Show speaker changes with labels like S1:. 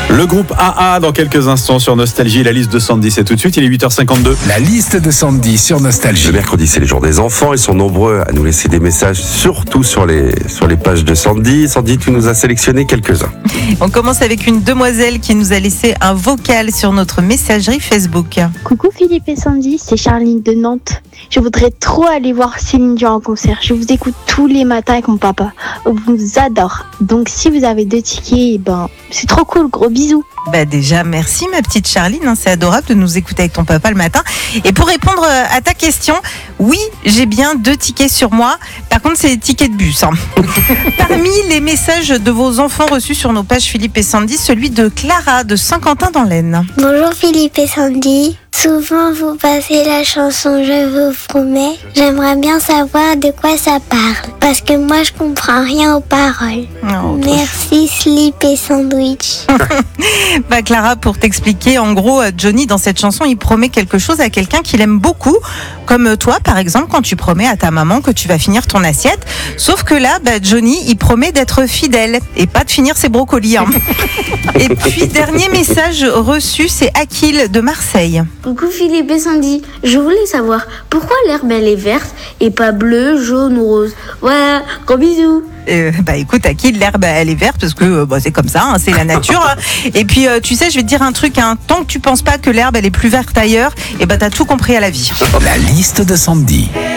S1: Le groupe AA dans quelques instants sur Nostalgie. La liste de Sandy, c'est tout de suite. Il est 8h52.
S2: La liste de Sandy sur Nostalgie.
S3: Le mercredi, c'est les jours des enfants. Ils sont nombreux à nous laisser des messages, surtout sur les pages de Sandy. Sandy, tu nous as sélectionné quelques-uns.
S4: On commence avec une demoiselle qui nous a laissé un vocal sur notre messagerie Facebook.
S5: Coucou Philippe et Sandy, c'est Charline de Nantes. Je voudrais trop aller voir Céline Dion en concert. Je vous écoute tous les matins avec mon papa. On vous adore. Donc si vous avez 2 tickets, c'est trop cool. Gros bisous.
S4: Déjà, merci ma petite Charline, c'est adorable de nous écouter avec ton papa le matin. Et pour répondre à ta question, oui, j'ai bien 2 tickets sur moi. Par contre, c'est des tickets de bus. Parmi les messages de vos enfants reçus sur nos pages Philippe et Sandy, celui de Clara de Saint-Quentin dans l'Aisne.
S6: Bonjour Philippe et Sandy. Souvent vous passez la chanson Je vous promets. J'aimerais bien savoir de quoi ça parle. Parce que moi je comprends rien aux paroles. Merci Slip et Sandwich.
S4: Clara, pour t'expliquer, en gros, Johnny, dans cette chanson, il promet quelque chose à quelqu'un qu'il aime beaucoup. Comme toi, par exemple, quand tu promets à ta maman que tu vas finir ton assiette. Sauf que là, Johnny, il promet d'être fidèle et pas de finir ses brocolis. Et puis, dernier message reçu, c'est Akil de Marseille.
S7: Coucou Philippe et Sandy, je voulais savoir pourquoi l'herbe elle est verte et pas bleue, jaune ou rose. Voilà, gros bisous.
S4: Écoute Akil, l'herbe elle est verte parce que c'est comme ça, c'est la nature. Et puis tu sais, je vais te dire un truc, tant que tu penses pas que l'herbe elle est plus verte ailleurs, t'as tout compris à la vie.
S2: La liste de Sandy.